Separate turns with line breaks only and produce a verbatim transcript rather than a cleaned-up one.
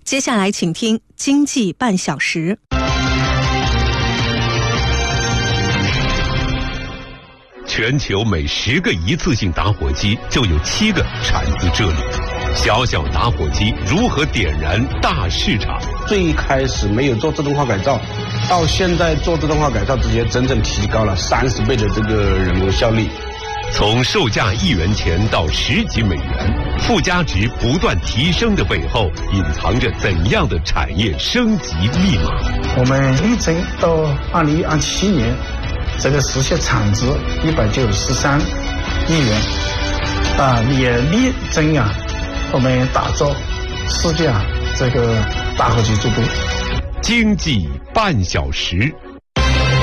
接下来请听经济半小时。
全球每十个一次性打火机就有七个产自这里。小小打火机如何点燃大市场？
最开始没有做自动化改造，到现在做自动化改造，直接整整提高了三十倍的这个人工效率。
从售价一元钱到十几美元，附加值不断提升的背后，隐藏着怎样的产业升级密码？
我们力争到二零二七年，这个实现产值一百九十三亿元，啊，也力争啊，我们打造世界啊这个打火机之都。
经济半小时。